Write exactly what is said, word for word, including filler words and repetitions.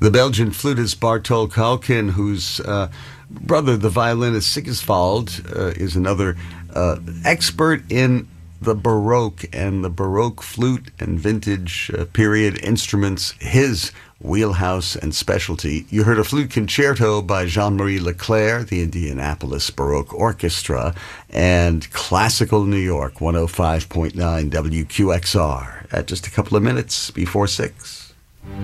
The Belgian flutist Bartol Kalkin, whose uh, brother, the violinist Sigiswald, uh, is another uh, expert in the Baroque and the Baroque flute and vintage uh, period instruments, his wheelhouse and specialty. You heard a flute concerto by Jean-Marie Leclerc, the Indianapolis Baroque Orchestra, and Classical New York, one oh five point nine W Q X R, at just a couple of minutes before six.